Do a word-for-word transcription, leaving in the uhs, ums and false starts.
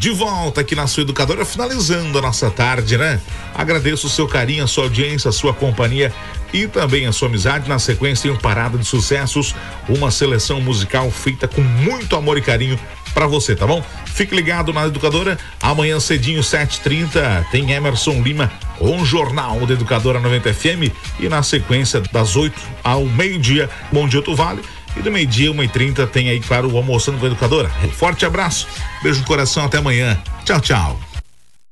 de volta aqui na sua Educadora, finalizando a nossa tarde, né? Agradeço o seu carinho, a sua audiência, a sua companhia e também a sua amizade. Na sequência tem um Parada de Sucessos, uma seleção musical feita com muito amor e carinho pra você, tá bom? Fique ligado na Educadora, amanhã cedinho, sete e trinta, tem Emerson Lima com o Jornal da Educadora noventa F M e na sequência das oito ao meio-dia, Bom Dia Alto Vale. E do meio-dia, uma e trinta, tem aí, claro, o Almoçando com a Educadora. Forte abraço, beijo no coração, até amanhã. Tchau, tchau.